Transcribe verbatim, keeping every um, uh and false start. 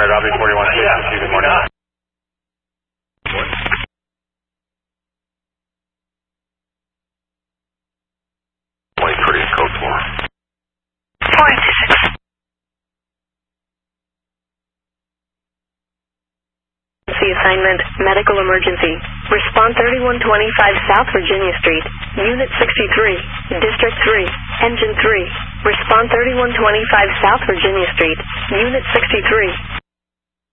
Philadelphia forty-one sixty-two, good morning. twenty-three, code four. forty-six. Assignment, medical emergency. Respond thirty-one twenty-five South Virginia Street, Unit sixty-three, District three, Engine three. Respond thirty-one twenty-five South Virginia Street, Unit sixty-three.